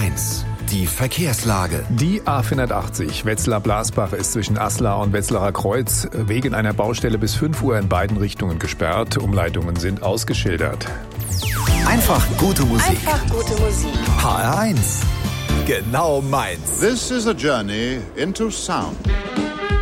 1. Die Verkehrslage. Die A480 Wetzlar-Blasbach ist zwischen Aslar und Wetzlarer Kreuz wegen einer Baustelle bis 5 Uhr in beiden Richtungen gesperrt. Umleitungen sind ausgeschildert. Einfach gute Musik. Einfach gute Musik. HR1. Genau meins. This is a journey into sound.